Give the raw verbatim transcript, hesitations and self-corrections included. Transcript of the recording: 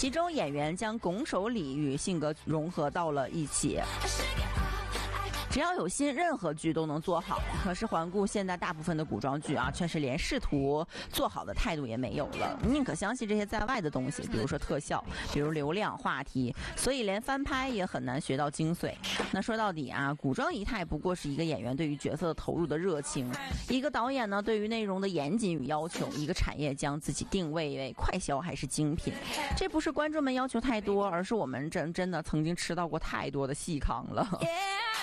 其中演员将拱手礼与性格融合到了一起。只要有心，任何剧都能做好。可是环顾现在大部分的古装剧啊，却是连试图做好的态度也没有了，宁可相信这些在外的东西，比如说特效，比如流量、话题，所以连翻拍也很难学到精髓。那说到底啊，古装仪态不过是一个演员对于角色投入的热情，一个导演呢对于内容的严谨与要求，一个产业将自己定位为快消还是精品。这不是观众们要求太多，而是我们真真的曾经吃到过太多的细糠了。Yeah